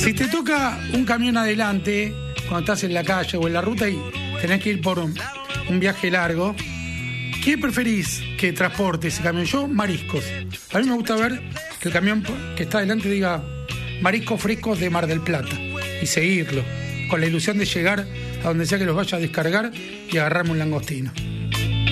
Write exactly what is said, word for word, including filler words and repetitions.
Si te toca un camión adelante, cuando estás en la calle o en la ruta y tenés que ir por un, un viaje largo, ¿qué preferís que transporte ese camión? Yo, mariscos. A mí me gusta ver que el camión que está adelante diga mariscos frescos de Mar del Plata y seguirlo, con la ilusión de llegar a donde sea que los vaya a descargar y agarrarme un langostino.